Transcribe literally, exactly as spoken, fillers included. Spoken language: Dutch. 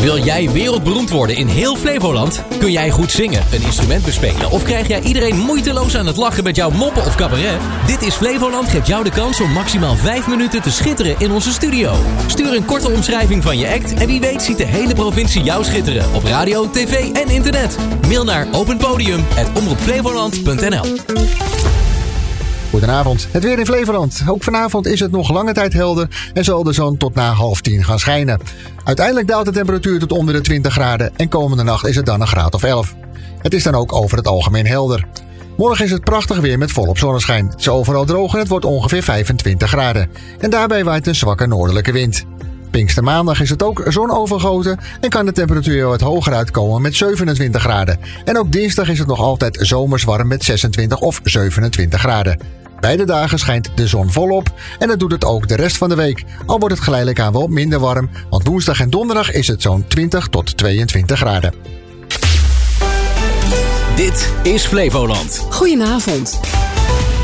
Wil jij wereldberoemd worden in heel Flevoland? Kun jij goed zingen, een instrument bespelen of krijg jij iedereen moeiteloos aan het lachen met jouw moppen of cabaret? Dit is Flevoland geeft jou de kans om maximaal vijf minuten te schitteren in onze studio. Stuur een korte omschrijving van je act en wie weet ziet de hele provincie jou schitteren op radio, tv en internet. Mail naar openpodium apenstaartje omroep flevoland punt n l. Goedenavond, het weer in Flevoland. Ook vanavond is het nog lange tijd helder en zal de zon tot na half tien gaan schijnen. Uiteindelijk daalt de temperatuur tot onder de twintig graden en komende nacht is het dan een graad of elf. Het is dan ook over het algemeen helder. Morgen is het prachtig weer met volop zonneschijn. Het is overal droog en het wordt ongeveer vijfentwintig graden. En daarbij waait een zwakke noordelijke wind. Pinkstermaandag is het ook zonovergoten en kan de temperatuur wat hoger uitkomen met zevenentwintig graden. En ook dinsdag is het nog altijd zomers warm met zesentwintig of zevenentwintig graden. Beide dagen schijnt de zon volop en dat doet het ook de rest van de week. Al wordt het geleidelijk aan wel minder warm, want woensdag en donderdag is het zo'n twintig tot tweeëntwintig graden. Dit is Flevoland. Goedenavond.